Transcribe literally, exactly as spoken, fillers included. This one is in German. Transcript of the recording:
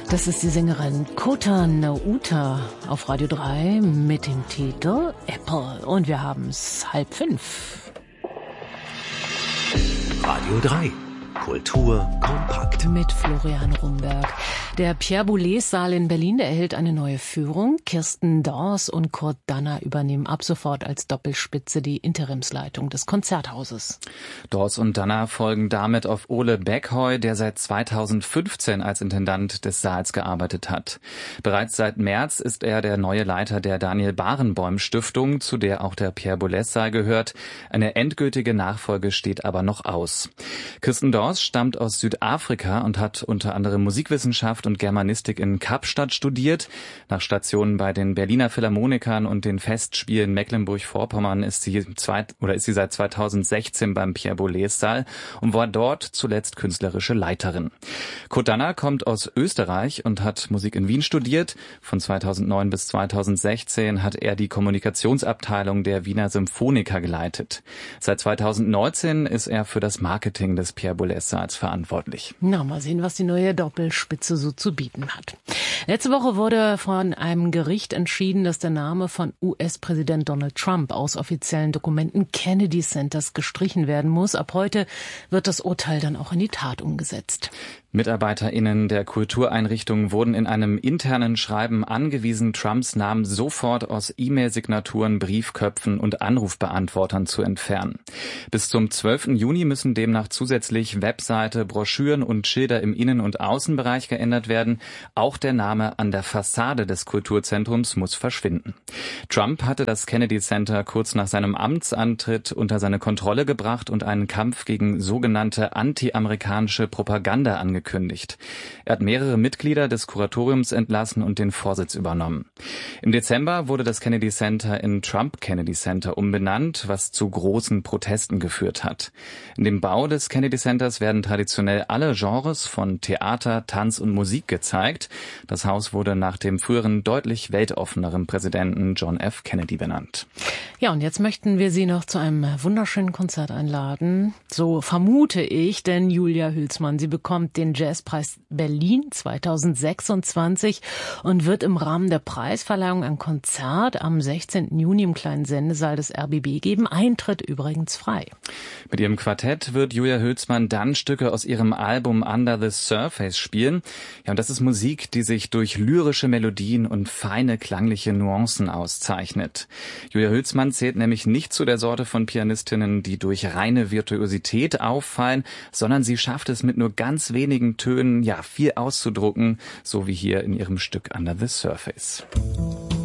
Das ist die Sängerin Kota Nauta auf Radio drei mit dem Titel Apple. Und wir haben es halb fünf. Radio drei. Kultur kompakt. Mit Florian Rumberg. Der Pierre-Boulez-Saal in Berlin, der erhält eine neue Führung. Kirsten Dors und Kurt Danner übernehmen ab sofort als Doppelspitze die Interimsleitung des Konzerthauses. Dors und Danner folgen damit auf Ole Beckheu, der seit zweitausendfünfzehn als Intendant des Saals gearbeitet hat. Bereits seit März ist er der neue Leiter der Daniel-Barenboim-Stiftung, zu der auch der Pierre-Boulez-Saal gehört. Eine endgültige Nachfolge steht aber noch aus. Kirsten Dors stammt aus Südafrika und hat unter anderem Musikwissenschaft und Germanistik in Kapstadt studiert. Nach Stationen bei den Berliner Philharmonikern und den Festspielen Mecklenburg-Vorpommern ist sie zweit, oder ist sie seit zweitausendsechzehn beim Pierre-Boulez-Saal und war dort zuletzt künstlerische Leiterin. Kurt Danner kommt aus Österreich und hat Musik in Wien studiert. Von zweitausendneun bis zweitausendsechzehn hat er die Kommunikationsabteilung der Wiener Symphoniker geleitet. Seit zweitausendneunzehn ist er für das Marketing des Pierre-Boulez-Saals verantwortlich. Na, mal sehen, was die neue Doppelspitze so zu bieten hat. Letzte Woche wurde von einem Gericht entschieden, dass der Name von U S-Präsident Donald Trump aus offiziellen Dokumenten Kennedy Centers gestrichen werden muss. Ab heute wird das Urteil dann auch in die Tat umgesetzt. MitarbeiterInnen der Kultureinrichtungen wurden in einem internen Schreiben angewiesen, Trumps Namen sofort aus E-Mail-Signaturen, Briefköpfen und Anrufbeantwortern zu entfernen. Bis zum zwölften Juni müssen demnach zusätzlich Webseite, Broschüren und Schilder im Innen- und Außenbereich geändert werden. Auch der Name an der Fassade des Kulturzentrums muss verschwinden. Trump hatte das Kennedy Center kurz nach seinem Amtsantritt unter seine Kontrolle gebracht und einen Kampf gegen sogenannte anti-amerikanische Propaganda angekündigt. Gekündigt. Er hat mehrere Mitglieder des Kuratoriums entlassen und den Vorsitz übernommen. Im Dezember wurde das Kennedy Center in Trump Kennedy Center umbenannt, was zu großen Protesten geführt hat. In dem Bau des Kennedy Centers werden traditionell alle Genres von Theater, Tanz und Musik gezeigt. Das Haus wurde nach dem früheren deutlich weltoffeneren Präsidenten John F. Kennedy benannt. Ja, und jetzt möchten wir Sie noch zu einem wunderschönen Konzert einladen. So vermute ich, denn Julia Hülsmann, sie bekommt den Jazzpreis Berlin zweitausendsechsundzwanzig und wird im Rahmen der Preisverleihung ein Konzert am sechzehnten Juni im kleinen Sendesaal des R B B geben. Eintritt übrigens frei. Mit ihrem Quartett wird Julia Hülsmann dann Stücke aus ihrem Album Under the Surface spielen. Ja, und das ist Musik, die sich durch lyrische Melodien und feine klangliche Nuancen auszeichnet. Julia Hülsmann zählt nämlich nicht zu der Sorte von Pianistinnen, die durch reine Virtuosität auffallen, sondern sie schafft es mit nur ganz wenigen Tönen, ja, viel auszudrucken, so wie hier in ihrem Stück Under the Surface.